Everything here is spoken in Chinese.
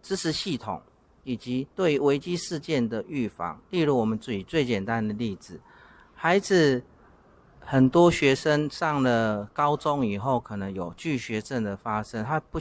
支持系统以及对危机事件的预防。例如我们举最简单的例子，孩子很多学生上了高中以后可能有拒学症的发生，他不